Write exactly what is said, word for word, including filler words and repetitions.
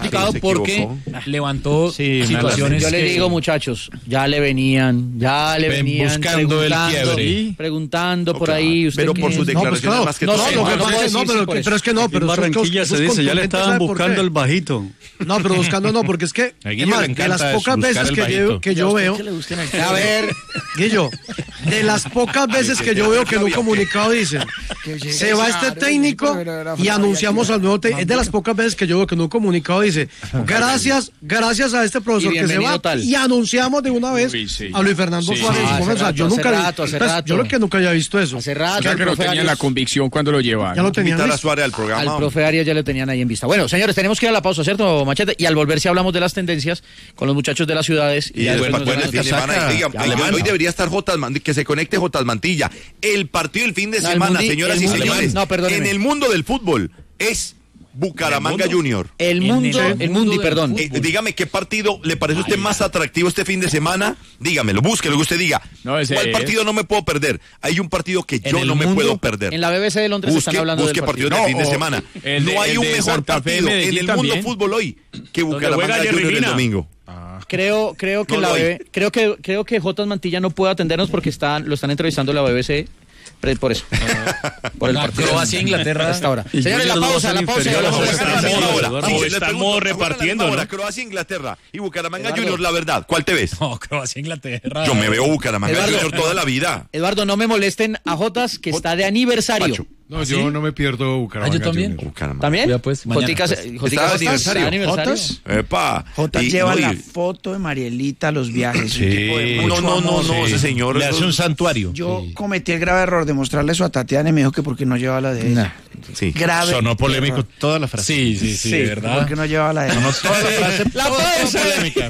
criticado porque levantó sí, situaciones. Yo le que... digo, muchachos, ya le venían, ya le Ven venían buscando el preguntando, quiebre. preguntando No, por claro, ahí. ¿Usted pero qué por sus es? declaraciones No, pues, más que no, todo. no, No, no, lo que no pasa puedo es que no, decir, pero, sí, por que- pero es que no, En pero eso- Barranquilla eso se es dice, ya le contundente, estaban ¿sabe por buscando qué? el bajito. No, pero buscando no, porque es que, A Guillo es más, le de encanta las pocas buscar veces el que bajito. yo, que yo veo, a ver, Guillo, de las pocas veces que yo veo que en un comunicado dicen, se va este técnico y anunciamos al nuevo técnico, es de las pocas veces que yo veo que en un comunicado dice, gracias, gracias a este profesor Y que se bienvenido va, tal. y anunciamos de una vez Uy, sí. a Luis Fernando Sí. Suárez. Ah, O sea, hace rato, yo hace nunca, rato, hace pues, rato. yo lo que nunca había visto eso. Hace rato. O sea, el que lo profe tenían Arias- la convicción cuando lo llevaban. Ya lo tenían Invitar a listo. Suárez al Al programa. profe Arias ya lo tenían ahí en vista. Bueno, señores, tenemos que ir a la pausa, ¿cierto, Machete? Y al volver si hablamos de las tendencias con los muchachos de las ciudades. Y ya después nos bueno, dan el fin de las- semana. Diga, Ya, el- alemán. hoy debería estar Jotas Man- que se conecte Jotas Mantilla. El partido del fin de No, el semana, mundi- señoras el y mundi- señores. no, perdóneme. En el mundo del fútbol es Bucaramanga Junior. El En mundo, el el, mundo Mundi, del perdón. Eh, dígame qué partido le parece a usted más atractivo este fin de semana. Dígamelo, busque lo que usted diga. No, ese ¿Cuál es. partido no me puedo perder? Hay un partido que yo el no me mundo, puedo perder. En la B B C de Londres Busque, están hablando busque del partidos partido. de fin de No, o semana. el de- no hay el un de mejor Santa Fe, partido en Medellín el mundo también. fútbol hoy que Donde Bucaramanga juega Jerry Junior el Mina. domingo. Creo, creo que No la lo hay. B B creo que creo que Jotas Mantilla no puede atendernos porque están, lo están entrevistando la B B C. pre- Por eso. Por el La partido. Croacia, Inglaterra. A esta hora. Y Señores, la Junior pausa, no la va a pausa. ser y hablamos de inferior la a la Croacia. Croacia. Ahora, Eduardo, sí, les estamos pregunto, repartiendo, ahora, ¿no? Croacia, Inglaterra y Bucaramanga Eduardo. Junior, la verdad, ¿cuál te ves? No, Croacia, Inglaterra. Yo me veo Bucaramanga Eduardo. Junior toda la vida. Eduardo, no me molesten a Jotas, que está de aniversario. Pacho. No, yo no me pierdo Bucaramanga. Ah, yo también. Junior. Bucaramanga. ¿También? Ya, pues, mañana, Joticas, pues. Joticas ¿Está de está de aniversario. ¿Jotas? Epa. Jota Y- lleva no, y- la foto de Marielita a los viajes. Sí. un tipo de No, mucho no, no, amor. no, ese señor. Le hace un santuario. Yo cometí el grave error de mostrarle eso a Tatiana y me dijo que porque no llevaba la de ella. Sí. Grave. Sonó polémico error. toda la frase. Sí, sí, sí, Sí, de verdad. porque no llevaba la de ella. Toda la frase, La toda pausa. polémica.